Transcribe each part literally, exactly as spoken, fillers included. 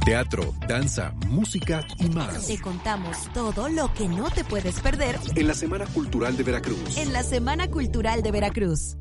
Teatro, danza, música y más. Te contamos todo lo que no te puedes perder en la Semana Cultural de Veracruz. En la Semana Cultural de Veracruz.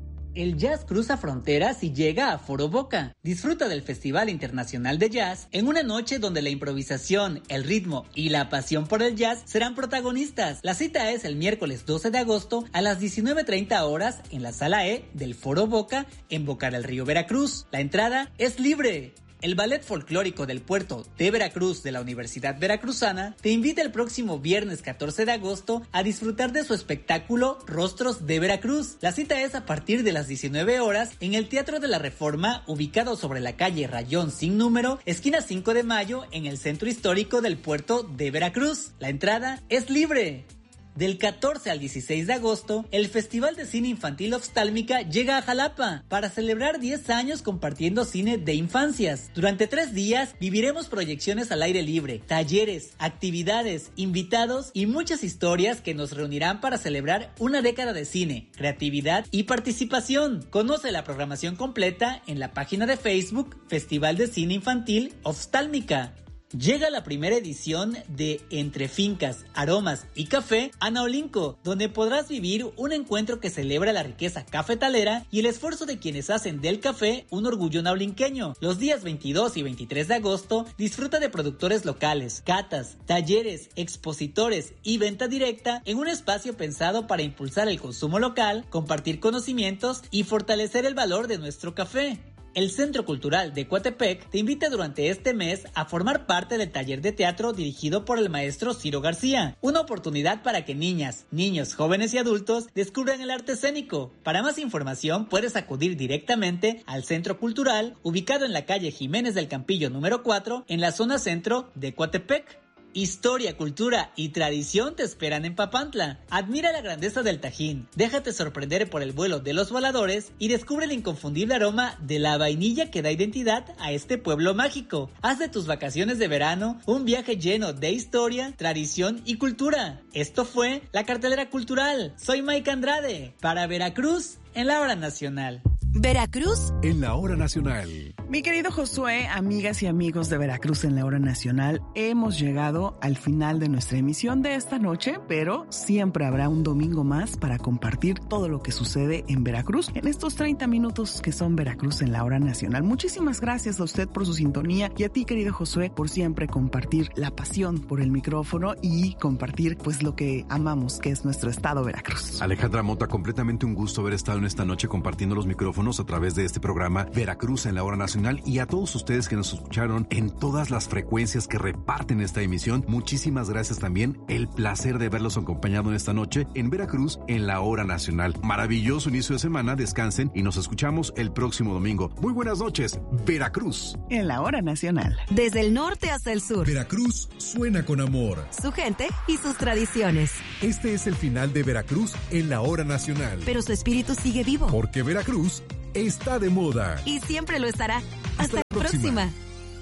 El jazz cruza fronteras y llega a Foro Boca. Disfruta del Festival Internacional de Jazz en una noche donde la improvisación, el ritmo y la pasión por el jazz serán protagonistas. La cita es el miércoles doce de agosto a las diecinueve treinta horas en la Sala E del Foro Boca en Boca del Río, Veracruz. La entrada es libre. El Ballet Folclórico del Puerto de Veracruz de la Universidad Veracruzana te invita el próximo viernes catorce de agosto a disfrutar de su espectáculo Rostros de Veracruz. La cita es a partir de las diecinueve horas en el Teatro de la Reforma, ubicado sobre la calle Rayón sin número, esquina cinco de mayo, en el Centro Histórico del Puerto de Veracruz. La entrada es libre. Del catorce al dieciséis de agosto, el Festival de Cine Infantil Oftálmica llega a Jalapa para celebrar diez años compartiendo cine de infancias. Durante tres días viviremos proyecciones al aire libre, talleres, actividades, invitados y muchas historias que nos reunirán para celebrar una década de cine, creatividad y participación. Conoce la programación completa en la página de Facebook Festival de Cine Infantil Oftálmica. Llega la primera edición de Entre Fincas, Aromas y Café a Naolinco, donde podrás vivir un encuentro que celebra la riqueza cafetalera y el esfuerzo de quienes hacen del café un orgullo naolinqueño. Los días veintidós y veintitrés de agosto disfruta de productores locales, catas, talleres, expositores y venta directa en un espacio pensado para impulsar el consumo local, compartir conocimientos y fortalecer el valor de nuestro café. El Centro Cultural de Coatepec te invita durante este mes a formar parte del taller de teatro dirigido por el maestro Ciro García. Una oportunidad para que niñas, niños, jóvenes y adultos descubran el arte escénico. Para más información puedes acudir directamente al Centro Cultural, ubicado en la calle Jiménez del Campillo número cuatro, en la zona centro de Coatepec. Historia, cultura y tradición te esperan en Papantla. Admira la grandeza del Tajín, déjate sorprender por el vuelo de los voladores y descubre el inconfundible aroma de la vainilla que da identidad a este pueblo mágico. Haz de tus vacaciones de verano un viaje lleno de historia, tradición y cultura. Esto fue la cartelera cultural. Soy Mike Andrade, para Veracruz en la Hora Nacional. Veracruz en la Hora Nacional. Mi querido Josué, amigas y amigos de Veracruz en la Hora Nacional, hemos llegado al final de nuestra emisión de esta noche, pero siempre habrá un domingo más para compartir todo lo que sucede en Veracruz en estos treinta minutos que son Veracruz en la Hora Nacional. Muchísimas gracias a usted por su sintonía y a ti, querido Josué, por siempre compartir la pasión por el micrófono y compartir pues lo que amamos, que es nuestro estado Veracruz. Alejandra Mota, completamente un gusto haber estado en esta noche compartiendo los micrófonos a través de este programa Veracruz en la Hora Nacional, y a todos ustedes que nos escucharon en todas las frecuencias que reparten esta emisión, muchísimas gracias también. El placer de verlos acompañado en esta noche en Veracruz en la Hora Nacional. Maravilloso inicio de semana, descansen y nos escuchamos el próximo domingo. Muy buenas noches, Veracruz en la Hora Nacional. Desde el norte hasta el sur, Veracruz suena con amor, su gente y sus tradiciones. Este es el final de Veracruz en la Hora Nacional, pero su espíritu sigue vivo, porque Veracruz está de moda y siempre lo estará. Hasta, Hasta la próxima. próxima.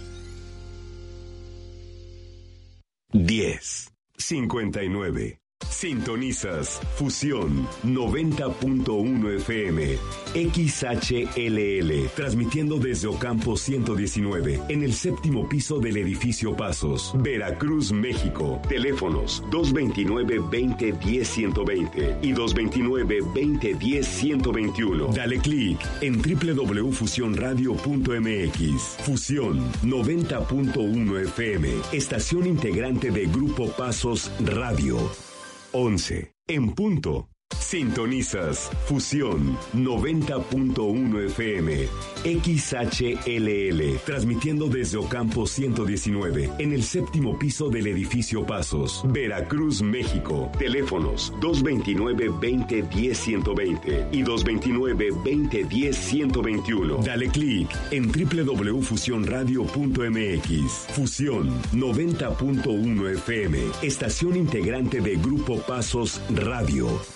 diez cincuenta y nueve. Sintonizas Fusión noventa punto uno F M, X H L L, transmitiendo desde Ocampo ciento diecinueve, en el séptimo piso del edificio Pasos, Veracruz, México. Teléfonos dos veintinueve, veinte, diez, ciento veinte y dos veintinueve, veinte, diez, ciento veintiuno. Dale clic en doble u doble u doble u punto fusión radio punto m x. Fusión noventa punto uno F M, estación integrante de Grupo Pasos Radio. once en punto. Sintonizas Fusión noventa punto uno F M, X H L L, transmitiendo desde Ocampo ciento diecinueve, en el séptimo piso del edificio Pasos, Veracruz, México. Teléfonos dos veintinueve, veinte, diez, ciento veinte y dos veintinueve, veinte, diez, ciento veintiuno. Dale clic en doble u doble u doble u punto fusión radio punto m x. Fusión noventa punto uno F M, estación integrante de Grupo Pasos Radio.